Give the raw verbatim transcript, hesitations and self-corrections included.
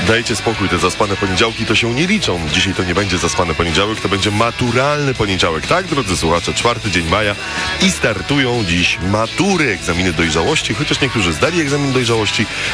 Dajcie spokój, te zaspane poniedziałki to się nie liczą. Dzisiaj to nie będzie zaspany poniedziałek, to będzie maturalny poniedziałek. Tak, drodzy słuchacze, czwarty dzień maja i startują dziś matury, egzaminy dojrzałości, chociaż niektórzy zdali egzamin dojrzałości,